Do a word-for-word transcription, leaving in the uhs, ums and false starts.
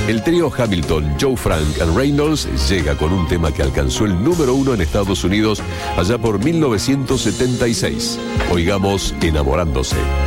El trío Hamilton, Joe Frank and Reynolds llega con un tema que alcanzó el número uno en Estados Unidos allá por mil novecientos setenta y seis. Oigamos Enamorándose.